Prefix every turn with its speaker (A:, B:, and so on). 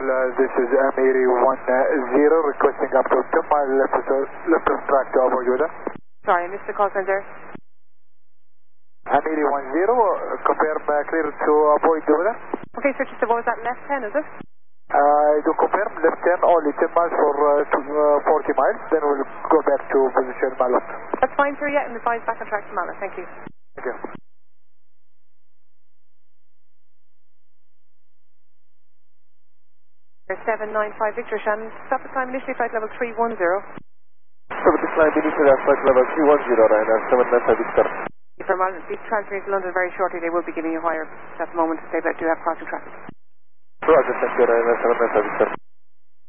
A: this is Amiri 10, requesting up to 10 mile left of track to avoid weather.
B: Sorry, I missed the call sign there.
A: Amiri 10, confirm clear to avoid weather.
B: Okay, sir, just what was that, left 10, is it?
A: To confirm left 10, only 10 miles for 40 miles, then we'll go back to position Malot.
B: That's fine, sir, yeah, and advise back on track to Malot, thank you.
A: Thank you.
B: 795 Victor Shannon, stop the time initially flight level 310.
C: Stop the climb initially at flight level 310, Ryanair 795 Victor.
B: For Malot, be transferring to London very shortly, they will be giving you higher at the moment, they do have crossing traffic.
C: Roger, thank you, Ryanair 795 Victor.